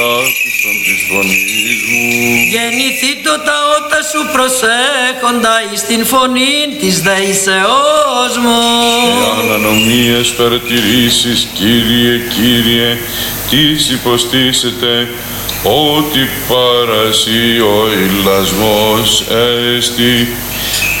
άκουσον της φωνής μου. Γεννηθήτω τα ότα σου προσέχοντα εις την φωνή της δεήσεώς μου. Εάν ανομίες παρατηρήσεις, Κύριε, Κύριε, τις υποστήσετε, ότι παρασύ ο ηλασμός έστι.